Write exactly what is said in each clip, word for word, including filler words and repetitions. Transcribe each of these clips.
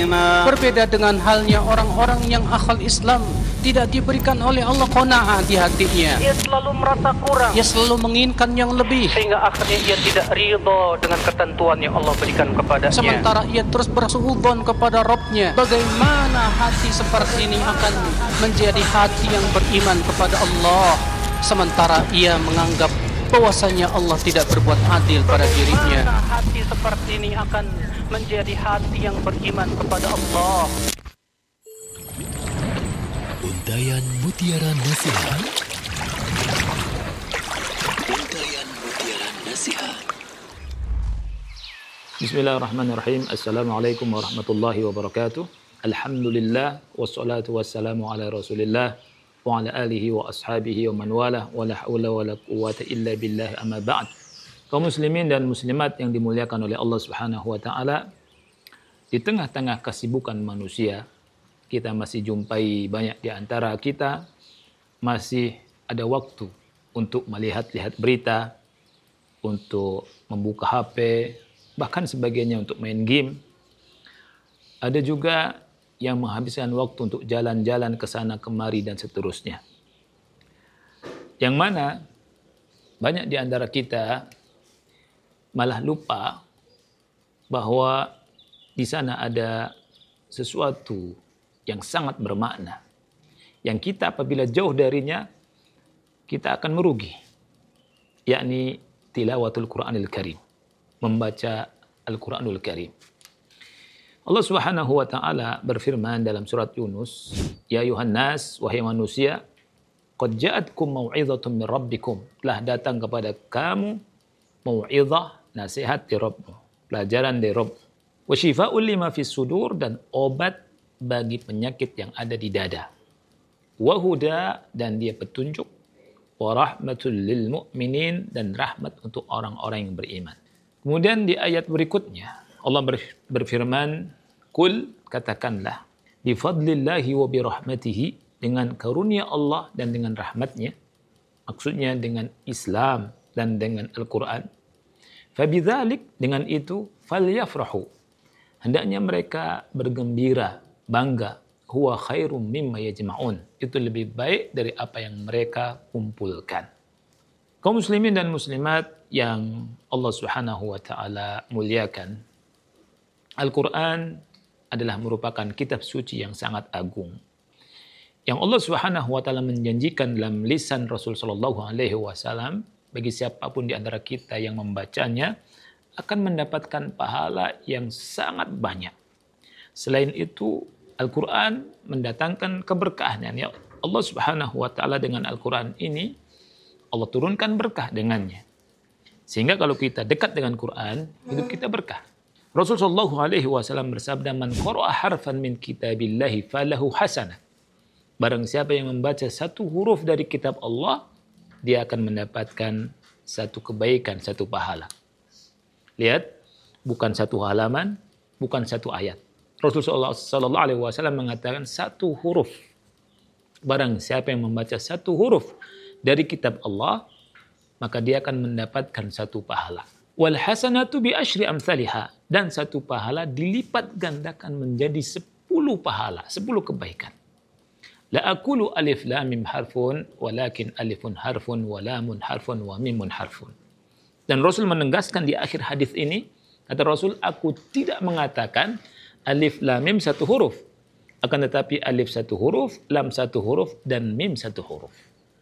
الإيمان. Berbeda dengan halnya orang-orang yang akal Islam, tidak diberikan oleh Allah qanaah di hatinya. Ia selalu merasa kurang, Ia selalu menginginkan yang lebih, sehingga akhirnya ia tidak ridho dengan ketentuan yang Allah berikan kepadanya. sementara ia terus bersuudzon kepada Rabb-Nya. Bagaimana hati seperti ini akan menjadi hati yang beriman kepada Allah, sementara ia menganggap bahwasanya Allah tidak berbuat adil pada dirinya. Bagaimana hati seperti ini akan menjadi hati yang beriman kepada Allah. Untayan Mutiara Nasihat. Untayan Mutiara Nasihat. Bismillahirrahmanirrahim. Assalamualaikum warahmatullahi wabarakatuh. Alhamdulillah wassalatu wassalamu ala Rasulillah wa ala alihi wa ashabihi wa man wala wa la haula wa la quwwata illa billah, amma ba'd. Kaum muslimin dan muslimat yang dimuliakan oleh Allah Subhanahu wa taala, di tengah-tengah kesibukan manusia, kita masih jumpai banyak di antara kita masih ada waktu untuk melihat-lihat berita, untuk membuka H P, bahkan sebagainya untuk main game. Ada juga yang menghabiskan waktu untuk jalan-jalan ke sana kemari dan seterusnya. Yang mana banyak di antara kita malah lupa bahwa di sana ada sesuatu yang sangat bermakna, yang kita apabila jauh darinya kita akan merugi, yakni tilawatul Qur'anil Karim, membaca Al-Qur'anul Karim. Allah Subhanahu wa taala berfirman dalam surat Yunus, "Ya ayuhan nas, wahai manusia, qad ja'atkum mau'izatun min rabbikum." Telah datang kepada kamu mau'izah, nasihat dari Rabbmu, pelajaran dari Rabb. Wa syifaa'un lima fis sudur, dan obat bagi penyakit yang ada di dada. Wa huda, dan dia petunjuk. Wa rahmatul lil mu'minin, dan rahmat untuk orang-orang yang beriman. Kemudian di ayat berikutnya Allah berfirman, "Qul," katakanlah, "bi fadlillahi wa bi rahmatihi," dengan karunia Allah dan dengan rahmatnya, maksudnya dengan Islam dan dengan Al-Quran. "Fabidzalik," dengan itu, "falyafrahu," hendaknya mereka bergembira, bangga. "Huwa khairum mimma yajma'un," itu lebih baik dari apa yang mereka kumpulkan. Kaum muslimin dan muslimat yang Allah Subhanahu wa taala muliakan, Al-Quran adalah merupakan kitab suci yang sangat agung, yang Allah Subhanahu wa taala menjanjikan dalam lisan Rasul sallallahu alaihi wasallam bagi siapapun di antara kita yang membacanya akan mendapatkan pahala yang sangat banyak. Selain itu, Al-Quran mendatangkan keberkahan. Ya, Allah Subhanahu wa taala dengan Al-Quran ini Allah turunkan berkah dengannya. Sehingga kalau kita dekat dengan Quran, hidup kita berkah. Rasulullah shallallahu alaihi wasallam bersabda, "Man qara'a harfan min kitabillahi falahu hasanah." Barang siapa yang membaca satu huruf dari kitab Allah, dia akan mendapatkan satu kebaikan, satu pahala. Lihat, bukan satu halaman, bukan satu ayat. Rasulullah shallallahu alaihi wasallam mengatakan satu huruf. Barang siapa yang membaca satu huruf dari kitab Allah, maka dia akan mendapatkan satu pahala. Wal hasanatu bi asyri amsalihha, dan satu pahala dilipat gandakan menjadi sepuluh pahala, sepuluh kebaikan. La aqulu alif lam mim harfun, walakin alifun harfun wa lamun harfun wa mimun harfun. Dan Rasul menegaskan di akhir hadis ini, kata Rasul, "Aku tidak mengatakan alif lam mim satu huruf, akan tetapi alif satu huruf, lam satu huruf, dan mim satu huruf."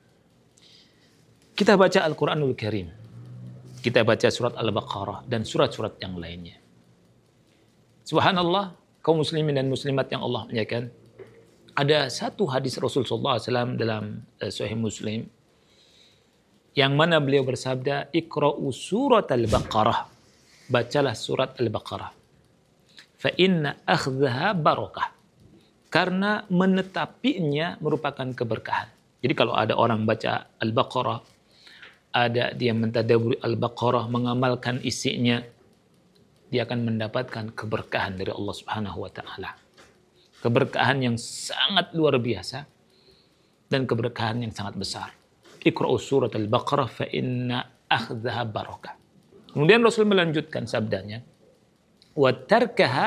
Kita baca Al-Quranul Karim, kita baca surat Al-Baqarah dan surat-surat yang lainnya. Subhanallah, kaum muslimin dan muslimat yang Allah muliakan, ada satu hadis Rasul sallallahu alaihi wasallam dalam uh, Sahih Muslim, yang mana beliau bersabda, "Iqra'u surat Al-Baqarah," bacalah surat Al-Baqarah. "Fa inna akhdhaha barakah," karena menetapinya merupakan keberkahan. Jadi kalau ada orang baca Al-Baqarah, ada dia mentadabburi Al-Baqarah, mengamalkan isinya, dia akan mendapatkan keberkahan dari Allah Subhanahu wa taala. Keberkahan yang sangat luar biasa dan keberkahan yang sangat besar. Iqra'u surat Al-Baqarah fa inna akhdhaha barakah. Kemudian Rasul melanjutkan sabdanya, wa tarkaha